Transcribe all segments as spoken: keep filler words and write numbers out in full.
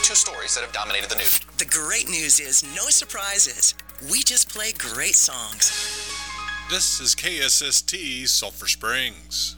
two stories that have dominated the news. The great news is no surprises. We just play great songs. This is K S S T Sulphur Springs.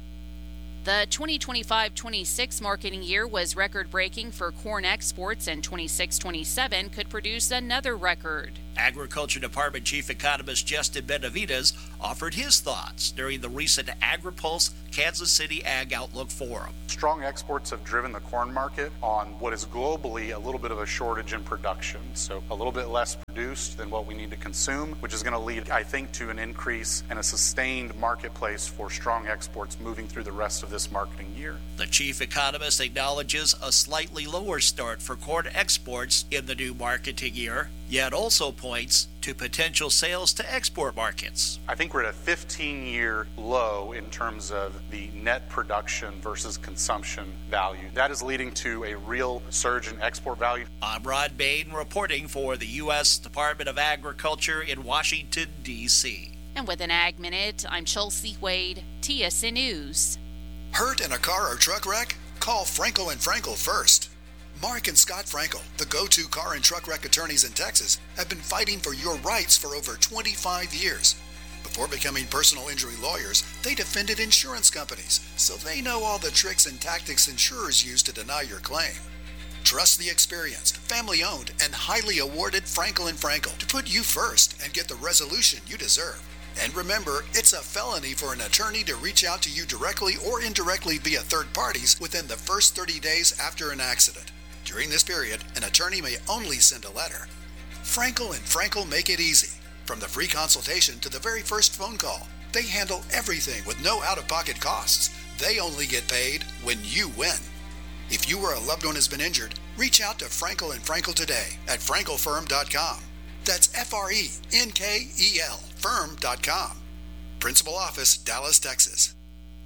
The twenty twenty-five twenty-six marketing year was record-breaking for corn exports, and twenty-six twenty-seven could produce another record. Agriculture Department Chief Economist Justin Benavides offered his thoughts during the recent AgriPulse Kansas City Ag Outlook Forum. Strong exports have driven the corn market on what is globally a little bit of a shortage in production. So a little bit less produced than what we need to consume, which is going to lead, I think, to an increase and a sustained marketplace for strong exports moving through the rest of this marketing year. The chief economist acknowledges a slightly lower start for corn exports in the new marketing year, yet also points to potential sales to export markets. I think we're at a fifteen-year low in terms of the net production versus consumption value. That is leading to a real surge in export value. I'm Rod Bain reporting for the U S Department of Agriculture in Washington, D C And with an Ag Minute, I'm Chelsea Wade, T S N News. Hurt in a car or truck wreck? Call Frankel and Frankel first. Mark and Scott Frankel, the go-to car and truck wreck attorneys in Texas, have been fighting for your rights for over twenty-five years. Before becoming personal injury lawyers, they defended insurance companies, so they know all the tricks and tactics insurers use to deny your claim. Trust the experienced, family-owned, and highly awarded Frankel and Frankel to put you first and get the resolution you deserve. And remember, it's a felony for an attorney to reach out to you directly or indirectly via third parties within the first thirty days after an accident. During this period, an attorney may only send a letter. Frankel and Frankel make it easy. From the free consultation to the very first phone call, they handle everything with no out-of-pocket costs. They only get paid when you win. If you or a loved one has been injured, reach out to Frankel and Frankel today at frankel firm dot com. That's F R E N K E L firm dot com. Principal Office, Dallas, Texas.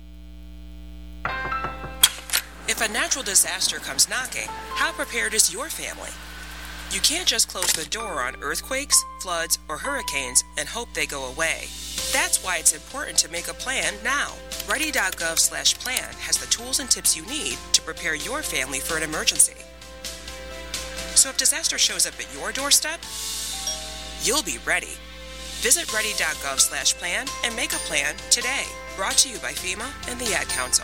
If a natural disaster comes knocking, how prepared is your family? You can't just close the door on earthquakes, floods, or hurricanes and hope they go away. That's why it's important to make a plan now. Ready dot gov slash plan has the tools and tips you need to prepare your family for an emergency. So if disaster shows up at your doorstep, you'll be ready. Visit ready dot gov slash plan and make a plan today. Brought to you by FEMA and the Ad Council.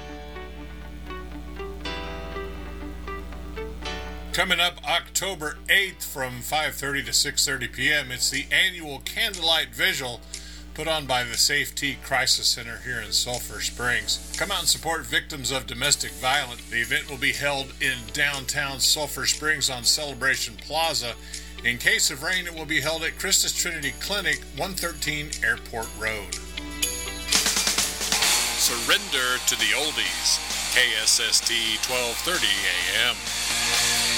Coming up October eighth from five thirty to six thirty p.m., it's the annual Candlelight Vigil put on by the Safety Crisis Center here in Sulphur Springs. Come out and support victims of domestic violence. The event will be held in downtown Sulphur Springs on Celebration Plaza. In case of rain, it will be held at Christus Trinity Clinic, one thirteen Airport Road. Surrender to the oldies. K S S T twelve thirty A M.